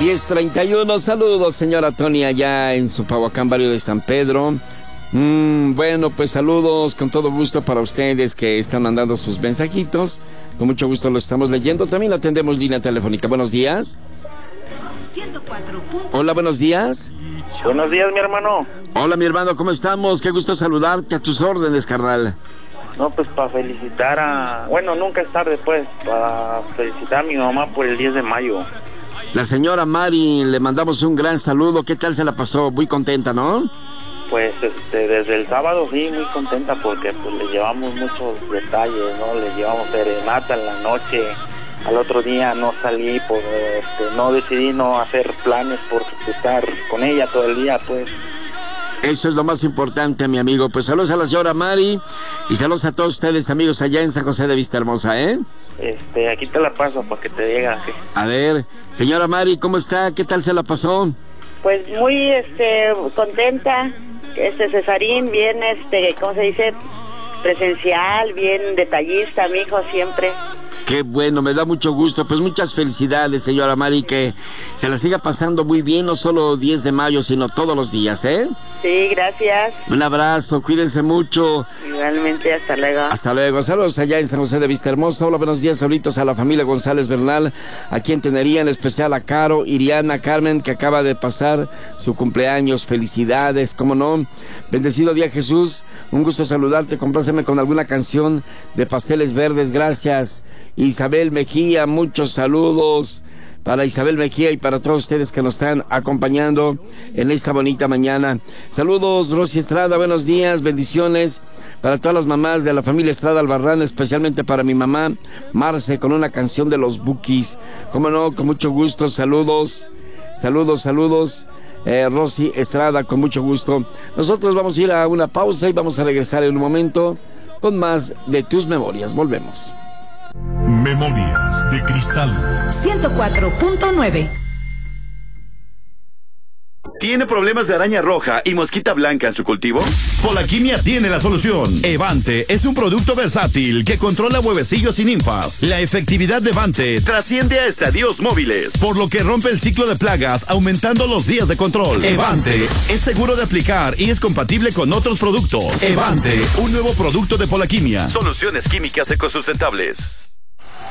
10:31, saludos señora Tony allá en Zupahuacán, barrio de San Pedro. Bueno, pues saludos con todo gusto para ustedes que están mandando sus mensajitos. Con mucho gusto los estamos leyendo. También atendemos línea telefónica. Buenos días. 104. Hola, buenos días. Buenos días, mi hermano. Hola, mi hermano, ¿cómo estamos? Qué gusto saludarte, a tus órdenes, carnal. No, pues para felicitar a... Bueno, nunca es tarde, pues, para felicitar a mi mamá por el 10 de mayo. La señora Mari, le mandamos un gran saludo. ¿Qué tal se la pasó? Muy contenta, ¿no? Pues desde el sábado sí, muy contenta porque pues le llevamos muchos detalles, ¿no? Le llevamos serenata en la noche. Al otro día no salí, pues no decidí no hacer planes por estar con ella todo el día, pues. Eso es lo más importante, mi amigo. Pues saludos a la señora Mari y saludos a todos ustedes, amigos, allá en San José de Vistahermosa, ¿eh? Aquí te la paso para que te diga. ¿Sí? A ver, señora Mari, ¿cómo está? ¿Qué tal se la pasó? Pues muy, contenta. Cesarín, bien, ¿cómo se dice? Presencial, bien detallista, mi hijo siempre. Qué bueno, me da mucho gusto. Pues muchas felicidades, señora Mari, que se la siga pasando muy bien, no solo 10 de mayo, sino todos los días, ¿eh? Sí, gracias. Un abrazo, cuídense mucho. Igualmente, hasta luego. Hasta luego. Saludos allá en San José de Vistahermosa. Hola, buenos días, saluditos a la familia González Bernal, aquí en Tenería, en especial a Caro, Iriana, Carmen, que acaba de pasar su cumpleaños. Felicidades, cómo no. Bendecido día, Jesús. Un gusto saludarte. Compláceme con alguna canción de Pasteles Verdes. Gracias. Isabel Mejía, muchos saludos para Isabel Mejía y para todos ustedes que nos están acompañando en esta bonita mañana. Saludos, Rosy Estrada, buenos días, bendiciones para todas las mamás de la familia Estrada Albarrán, especialmente para mi mamá Marce, con una canción de los Bukis. Cómo no, con mucho gusto, saludos, Rosy Estrada, con mucho gusto. Nosotros vamos a ir a una pausa y vamos a regresar en un momento con más de tus memorias. Volvemos. Memorias de Cristal 104.9. ¿Tiene problemas de araña roja y mosquita blanca en su cultivo? Polaquimia tiene la solución. Evante es un producto versátil que controla huevecillos y ninfas. La efectividad de Evante Trasciende a estadios móviles, por lo que rompe el ciclo de plagas, aumentando los días de control. Evante es seguro de aplicar y es compatible con otros productos. Evante, un nuevo producto de Polaquimia. Soluciones químicas ecosustentables.